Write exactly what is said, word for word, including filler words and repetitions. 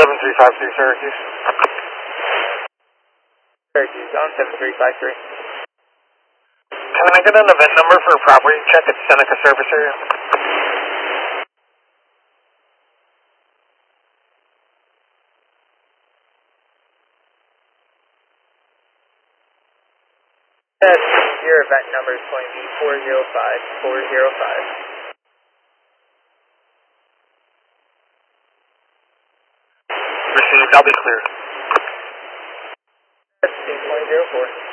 seven three five three Syracuse. Syracuse on seven three five three. Can I get an event number for a property check at Seneca service area? Yes, your event number is going to be four zero five four zero five. Received, I'll be clear. That's eight point zero four.